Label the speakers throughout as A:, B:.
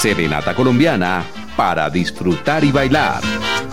A: Serenata colombiana para disfrutar y bailar.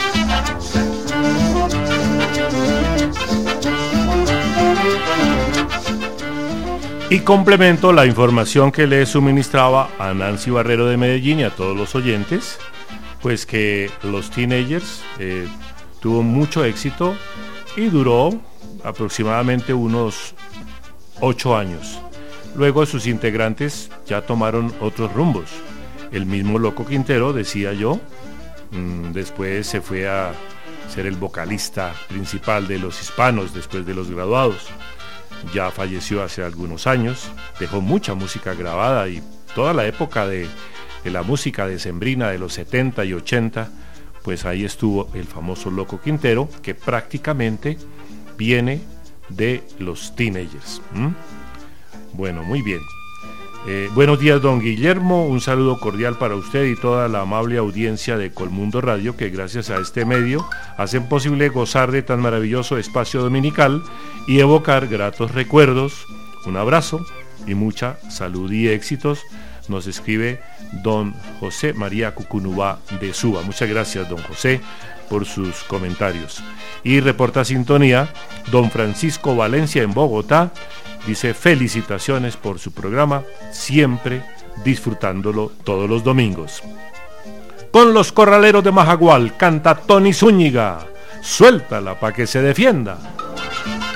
B: Y complemento la información que le suministraba a Nancy Barrero de Medellín y a todos los oyentes, pues que Los Teenagers tuvo mucho éxito y duró aproximadamente unos 8 años. Luego sus integrantes ya tomaron otros rumbos. El mismo Loco Quintero, decía yo, después se fue a ser el vocalista principal de Los Hispanos después de Los Graduados. Ya falleció hace algunos años, dejó mucha música grabada y toda la época de la música decembrina de los 70 y 80, pues ahí estuvo el famoso Loco Quintero, que prácticamente viene de Los Teenagers. Bueno, muy bien. Buenos días, don Guillermo, un saludo cordial para usted y toda la amable audiencia de Colmundo Radio, que gracias a este medio hacen posible gozar de tan maravilloso espacio dominical y evocar gratos recuerdos. Un abrazo y mucha salud y éxitos, nos escribe don José María Cucunubá de Suba. Muchas gracias, don José, por sus comentarios. Y reporta sintonía don Francisco Valencia en Bogotá. Dice: felicitaciones por su programa, siempre disfrutándolo todos los domingos. Con los Corraleros de Majagual canta Tony Zúñiga, suéltala pa' que se defienda.